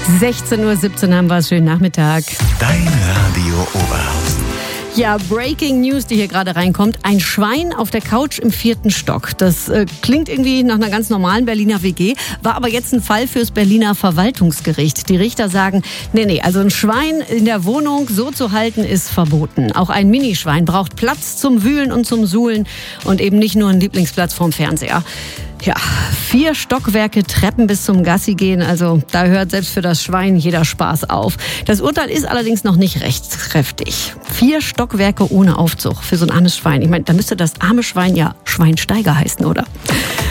16:17 Uhr haben wir es. Schönen Nachmittag. Dein Radio Oberhausen. Ja, Breaking News, die hier gerade reinkommt. Ein Schwein auf der Couch im 4. Stock. Das klingt irgendwie nach einer ganz normalen Berliner WG, war aber jetzt ein Fall fürs Berliner Verwaltungsgericht. Die Richter sagen, nee, also ein Schwein in der Wohnung so zu halten ist verboten. Auch ein Minischwein braucht Platz zum Wühlen und zum Suhlen und eben nicht nur einen Lieblingsplatz vorm Fernseher. Ja, 4 Stockwerke Treppen bis zum Gassi gehen, also da hört selbst für das Schwein jeder Spaß auf. Das Urteil ist allerdings noch nicht rechtskräftig. 4 Stockwerke ohne Aufzug für so ein armes Schwein. Ich meine, da müsste das arme Schwein ja Schweinsteiger heißen, oder?